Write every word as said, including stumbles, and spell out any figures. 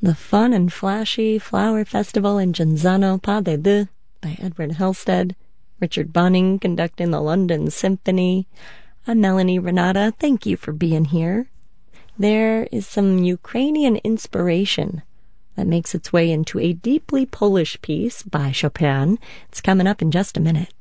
The Fun and Flashy Flower Festival in Genzano Pas de Deux by Edward Halstead. Richard Bunning conducting the London Symphony. I'm Melanie Renata. Thank you for being here. There is some Ukrainian inspiration that makes its way into a deeply Polish piece by Chopin. It's coming up in just a minute.